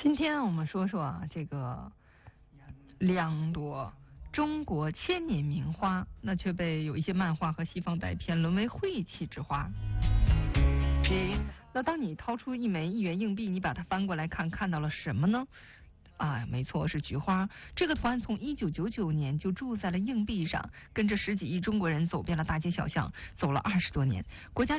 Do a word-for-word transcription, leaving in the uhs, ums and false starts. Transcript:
今天我们说说啊，这个两朵中国千年名花，那却被有一些漫画和西方带偏，沦为晦气之花。那当你掏出一枚一元硬币，你把它翻过来看，看到了什么呢？啊，没错，是菊花。这个图案从一九九九年就铸在了硬币上，跟着十几亿中国人走遍了大街小巷，走了二十多年。国家